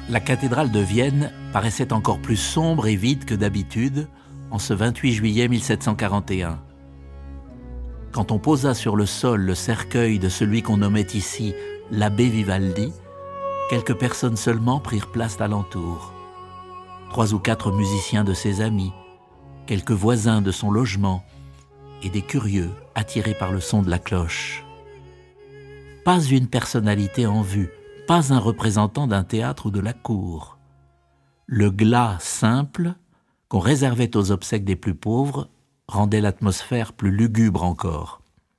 La cathédrale de Vienne paraissait encore plus sombre et vide que d'habitude en ce 28 juillet 1741. Quand on posa sur le sol le cercueil de celui qu'on nommait ici l'abbé Vivaldi, quelques personnes seulement prirent place alentour. 3 ou 4 musiciens de ses amis, quelques voisins de son logement et des curieux attirés par le son de la cloche. Pas une personnalité en vue, pas un représentant d'un théâtre ou de la cour. Le glas simple, qu'on réservait aux obsèques des plus pauvres, rendait l'atmosphère plus lugubre encore.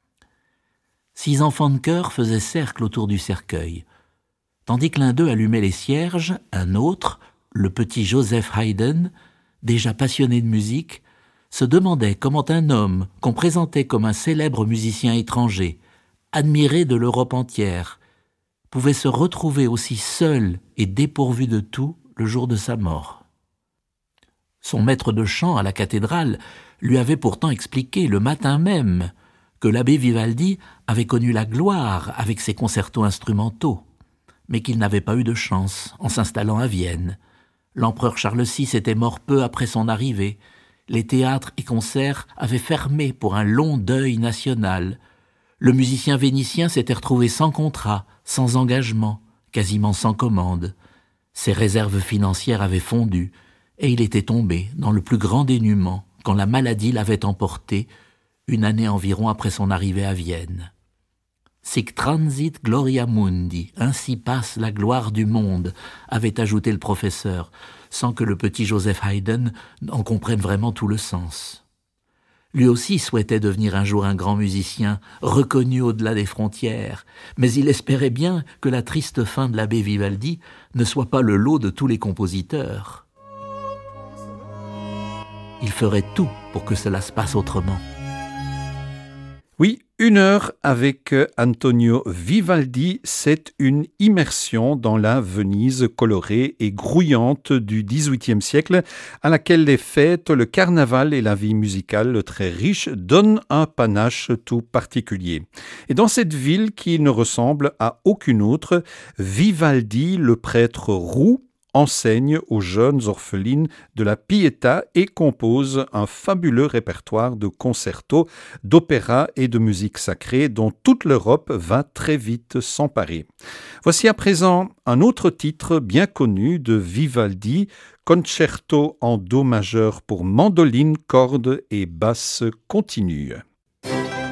6 enfants de chœur faisaient cercle autour du cercueil. Tandis que l'un d'eux allumait les cierges, un autre, le petit Joseph Haydn, déjà passionné de musique, se demandait comment un homme qu'on présentait comme un célèbre musicien étranger, admiré de l'Europe entière, pouvait se retrouver aussi seul et dépourvu de tout le jour de sa mort. Son maître de chant à la cathédrale lui avait pourtant expliqué le matin même que l'abbé Vivaldi avait connu la gloire avec ses concertos instrumentaux, mais qu'il n'avait pas eu de chance en s'installant à Vienne. L'empereur Charles VI était mort peu après son arrivée. Les théâtres et concerts avaient fermé pour un long deuil national. Le musicien vénitien s'était retrouvé sans contrat, sans engagement, quasiment sans commande. Ses réserves financières avaient fondu, et il était tombé dans le plus grand dénuement quand la maladie l'avait emporté, une année environ après son arrivée à Vienne. Sic transit gloria mundi, ainsi passe la gloire du monde, avait ajouté le professeur, sans que le petit Joseph Haydn en comprenne vraiment tout le sens. Lui aussi souhaitait devenir un jour un grand musicien, reconnu au-delà des frontières, mais il espérait bien que la triste fin de l'abbé Vivaldi ne soit pas le lot de tous les compositeurs. Il ferait tout pour que cela se passe autrement. Oui, 1 heure avec Antonio Vivaldi, c'est une immersion dans la Venise colorée et grouillante du XVIIIe siècle, à laquelle les fêtes, le carnaval et la vie musicale très riche donnent un panache tout particulier. Et dans cette ville qui ne ressemble à aucune autre, Vivaldi, le prêtre roux, enseigne aux jeunes orphelines de la Pietà et compose un fabuleux répertoire de concertos, d'opéras et de musique sacrée dont toute l'Europe va très vite s'emparer. Voici à présent un autre titre bien connu de Vivaldi, Concerto en do majeur pour mandoline, cordes et basse continue.